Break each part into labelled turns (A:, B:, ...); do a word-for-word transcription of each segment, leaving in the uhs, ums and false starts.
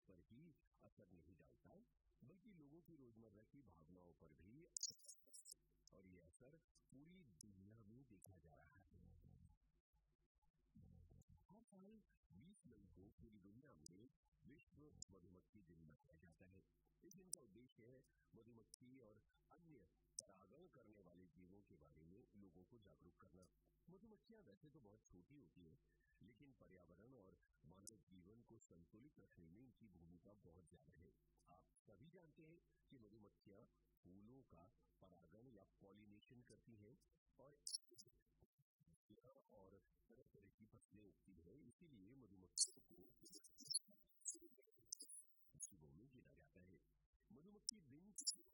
A: पर ही असर नहीं डालता, बल्कि लोगों की रोजमर्रा की भावनाओं पर भी, और ये असर पूरी दुनिया में देखा जा रहा है। हर साल बीस मई को पूरी दुनिया में विश्व मधुमक्खी दिन मनाया जाता है। इस दिन का उद्देश्य है मधुमक्खी और अन्य परागण करने वाले जीवों के बारे में लोगों को जागरूक करना। मधुमक्खियां वैसे तो बहुत छोटी होती हैं, लेकिन पर्यावरण और मानव जीवन को संतुलित रखने में इनकी भूमिका बहुत ज्यादा है। आप सभी जानते हैं कि मधुमक्खियां फूलों का परागण या पॉलिनेशन करती हैं और और तरह तरह की फसलें उगती है, इसीलिए मधुमक्खियों को जीवों में गिना जाता है। मधुमक्खी दिन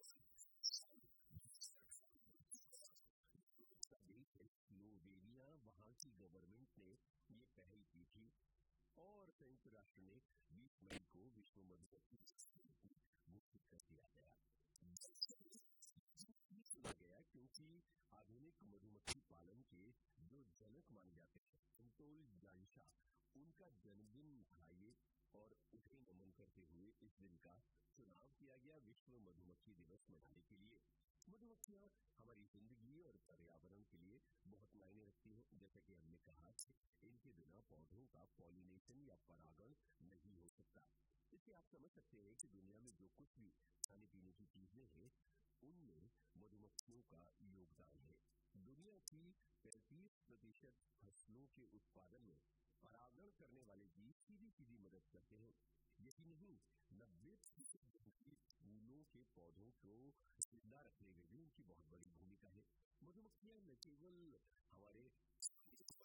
A: स्लोवेनिया, वहां की गवर्नमेंट ने ये पहल की थी और संयुक्त राष्ट्र ने बीस मई को विश्व मधुमक्खी घोषित कर दिया गया। सुना गया क्योंकि आधुनिक मधुमक्खी पालन के जो जनक माने जाते हैं, संतोल जानशा, उनका जन्मदिन मनाइए और उन्हें नमन करते हुए इस दिन का चुनाव किया गया विश्व मधुमक्खी दिवस मनाने के लिए। मधुमक्खियां हमारी जिंदगी और पर्यावरण के लिए बहुत मायने रखती हैं। जैसा कि हमने कहा, इनके बिना पौधों का पॉलिनेशन या परागण नहीं हो सकता। इससे आप समझ सकते हैं कि दुनिया में जो कुछ भी खाने पीने की चीजें हैं, उनमें मधुमक्खियों का योगदान है। दुनिया की पैंतीस प्रतिशत फसलों के उत्पादन में परागण करने वाले जीव सीधी सीधी मदद करते हैं। यही नहीं, नब्बे फूलों के पौधों को जिंदा रखने में भी उनकी बहुत बड़ी भूमिका है। मधुमक्खियां न केवल हमारे